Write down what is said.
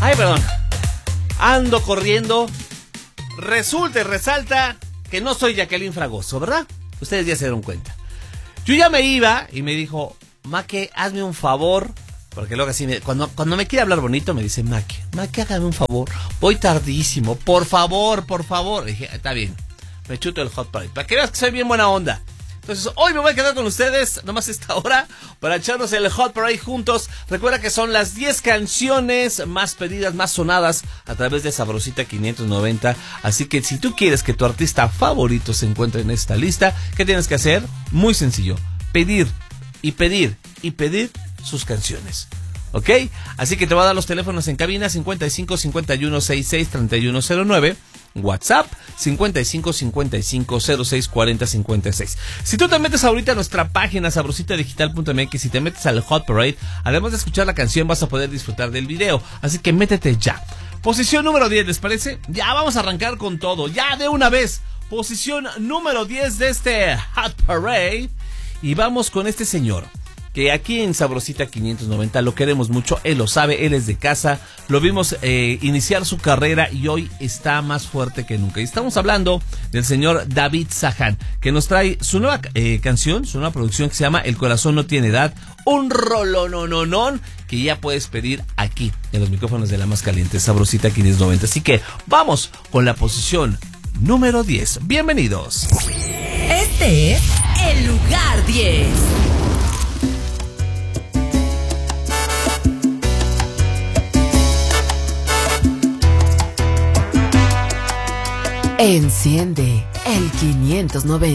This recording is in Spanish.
Ay, perdón. Ando corriendo. Resulta y resalta que no soy Jacqueline Fragoso, ¿verdad? Ustedes ya se dieron cuenta. Yo ya me iba y me dijo, Maque, hazme un favor. Porque luego así, cuando me quiere hablar bonito, me dice, Maque, hágame un favor. Voy tardísimo, por favor. Le dije, está bien. Me chuto el Hot Parade. Para que veas que soy bien buena onda. Entonces, hoy me voy a quedar con ustedes, nomás esta hora, para echarnos el Hot Parade juntos. Recuerda que son las 10 canciones más pedidas, más sonadas a través de Sabrosita 590. Así que si tú quieres que tu artista favorito se encuentre en esta lista, ¿qué tienes que hacer? Muy sencillo, pedir sus canciones. ¿Ok? Así que te voy a dar los teléfonos en cabina: 55 51 66 3109. WhatsApp 55 55 06 40 56. Si tú te metes ahorita a nuestra página sabrositadigital.mx y te metes al Hot Parade, además de escuchar la canción vas a poder disfrutar del video, así que métete ya. Posición número 10, ¿les parece? Ya vamos a arrancar con todo, ya de una vez. Posición número 10 de este Hot Parade, y vamos con este señor que aquí en Sabrosita 590 lo queremos mucho, él lo sabe, él es de casa, lo vimos iniciar su carrera y hoy está más fuerte que nunca. Y estamos hablando del señor David Saján, que nos trae su nueva canción, su nueva producción que se llama El Corazón No Tiene Edad, un rolonononón que ya puedes pedir aquí en los micrófonos de la más caliente, Sabrosita 590. Así que vamos con la posición número 10. Bienvenidos. Este es el lugar 10. Enciende el 590.